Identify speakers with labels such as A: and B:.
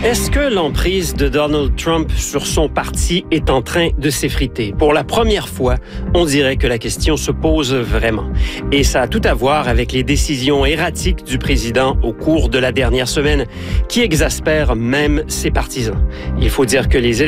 A: Est-ce que l'emprise de Donald Trump sur son parti est en train de s'effriter? Pour la première fois, on dirait que la question se pose vraiment. Et ça a tout à voir avec les décisions erratiques du président au cours de la dernière semaine, qui exaspèrent même ses partisans. Il faut dire que les